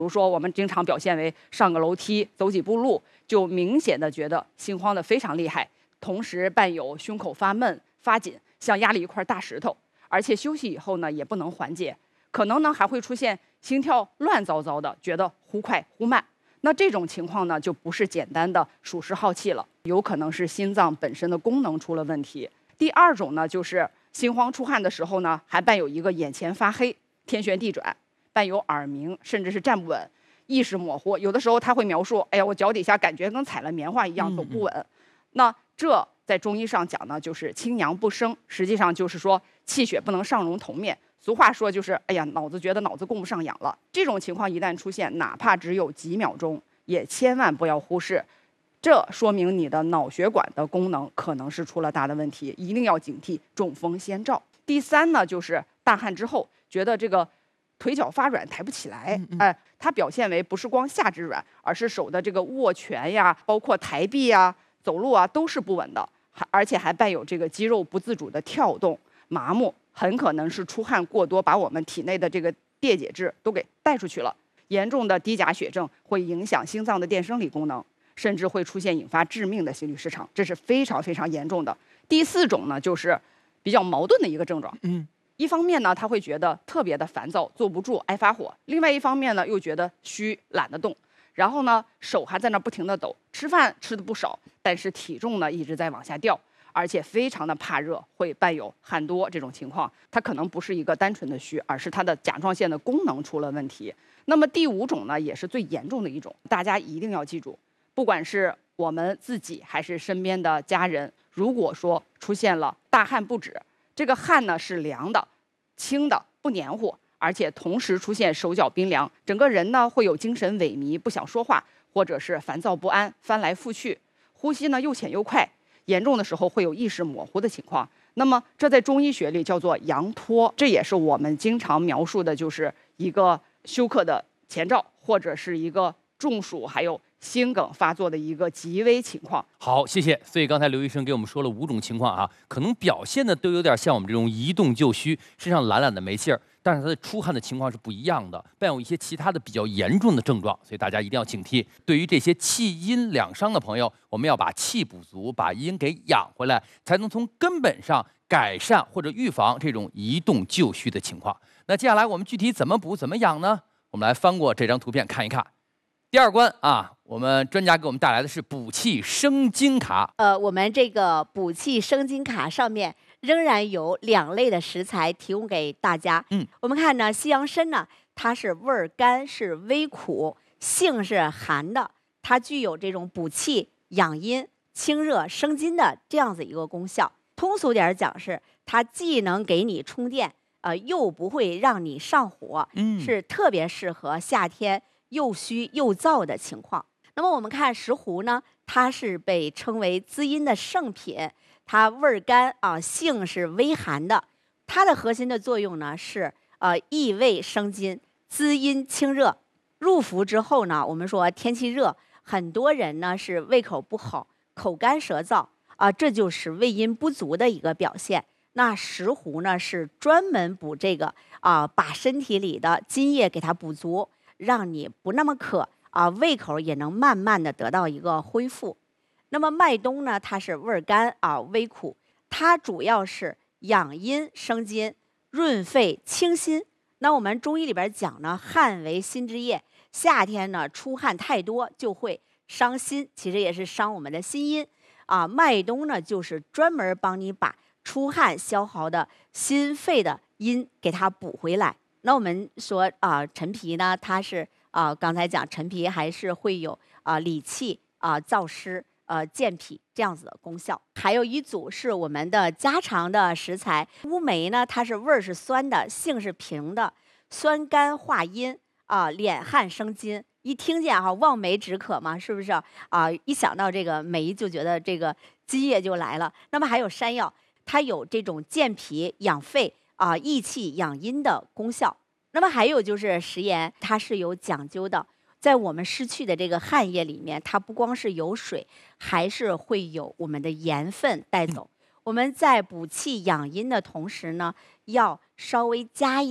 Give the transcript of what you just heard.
如说，我们经常表现为上个楼梯、走几步路，就明显的觉得心慌的非常厉害，同时伴有胸口发闷、发紧，像压了一块大石头，而且休息以后呢也不能缓解，可能呢还会出现心跳乱糟糟的，觉得忽快忽慢。那这种情况呢，就不是简单的属实耗气了，有可能是心脏本身的功能出了问题。第二种呢，就是心慌出汗的时候呢，还伴有一个眼前发黑、天旋地转，伴有耳鸣，甚至是站不稳、意识模糊。有的时候他会描述：“哎呀，我脚底下感觉跟踩了棉花一样，走不稳。”那这在中医上讲呢，就是清阳不升，实际上就是说气血不能上融头面。俗话说就是：“哎呀，觉得脑子供不上氧了。”这种情况一旦出现，哪怕只有几秒钟，也千万不要忽视。这说明你的脑血管的功能可能是出了大的问题，一定要警惕，中风先兆。第三呢，就是大汗之后觉得这个腿脚发软，抬不起来。它表现为不是光下肢软，而是手的这个握拳呀，包括抬臂呀、走路啊都是不稳的，而且还伴有这个肌肉不自主的跳动、麻木，很可能是出汗过多，把我们体内的这个电解质都给带出去了。严重的低钾血症会影响心脏的电生理功能，甚至会出现引发致命的心律失常，这是非常非常严重的。第四种呢，就是比较矛盾的一个症状。一方面呢，他会觉得特别的烦躁，坐不住，爱发火；另外一方面呢，又觉得虚，懒得动。然后呢，手还在那不停的抖，吃饭吃的不少，但是体重呢一直在往下掉，而且非常的怕热，会伴有汗多这种情况。它可能不是一个单纯的虚，而是它的甲状腺的功能出了问题。那么第五种呢，也是最严重的一种，大家一定要记住，不管是我们自己还是身边的家人，如果说出现了大汗不止，这个汗呢是凉的、轻的，不黏糊，而且同时出现手脚冰凉，整个人呢会有精神萎靡，不想说话，或者是烦躁不安，翻来覆去，呼吸呢又浅又快，严重的时候会有意识模糊的情况。那么这在中医学里叫做阳脱，这也是我们经常描述的，就是一个休克的前兆，或者是一个中暑还有心梗发作的一个极危情况。 好，谢谢。所以刚才刘医生给我们说了5种情况啊，可能表现的都有点像我们这种移动就虚，身上懒懒的没劲儿，但是它的出汗的情况是不一样的，伴有一些其他的比较严重的症状，所以大家一定要警惕。对于这些气阴两伤的朋友，我们要把气补足，把阴给养回来，才能从根本上改善或者预防这种移动就虚的情况。那接下来我们具体怎么补、怎么养呢？我们来翻过这张图片看一看。第二关啊，我们专家给我们带来的是补气生津卡。 我们这个补气生津卡上面仍然有2类的食材提供给大家。我们看呢，西洋参呢，它是味儿甘，是微苦，性是寒的，它具有这种补气、养阴、清热、生津的这样子一个功效。通俗点讲是，它既能给你充电，又不会让你上火，是特别适合夏天又虚又燥的情况。那么我们看石斛呢，它是被称为滋阴的圣品，它味儿甘啊，性是微寒的。它的核心的作用呢是益胃生津、滋阴清热。入服之后呢，我们说天气热，很多人呢是胃口不好、口干舌燥啊，这就是胃阴不足的一个表现。那石斛呢是专门补这个把身体里的津液给它补足，让你不那么渴胃口也能慢慢的得到一个恢复。那么麦冬呢，它是味儿甘微苦，它主要是养阴生津、润肺清心。那我们中医里边讲呢，汗为心之液，夏天呢出汗太多就会伤心，其实也是伤我们的心阴麦冬呢就是专门帮你把出汗消耗的心肺的阴给它补回来。那我们说陈皮呢，它是刚才讲陈皮还是会有理气燥湿健脾这样子的功效。还有一组是我们的家常的食材，乌梅呢，它是味儿是酸的，性是平的，酸甘化阴敛汗生津。一听见望梅止渴嘛，是不是一想到这个梅就觉得这个津液就来了。那么还有山药，它有这种健脾养肺益气养阴的功效。那么还有就是食盐，它是有讲究的，在我们失去的这个汗液里面，它不光是有水，还是会有我们的盐分带走。我们在补气养阴的同时呢，要稍微加一